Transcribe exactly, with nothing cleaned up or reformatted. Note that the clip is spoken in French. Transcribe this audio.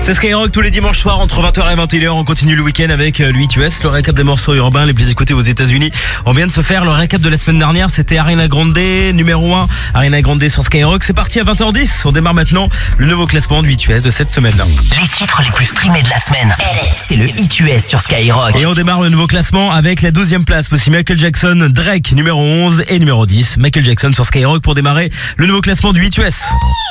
C'est Skyrock tous les dimanches soirs entre vingt heures et vingt et une heures. On continue le week-end avec le Hit U S, le récap des morceaux urbains les plus écoutés aux États-Unis. On vient de se faire le récap de la semaine dernière. C'était Ariana Grande, numéro un. Ariana Grande sur Skyrock. C'est parti à vingt heures dix. On démarre maintenant le nouveau classement du Hit U S de cette semaine. Les titres les plus streamés de la semaine. C'est le Hit U S sur Skyrock. Et on démarre le nouveau classement avec la douzième place. Voici Michael Jackson, Drake, numéro onze et numéro dix. Michael Jackson sur Skyrock pour démarrer le nouveau classement du Hit U S.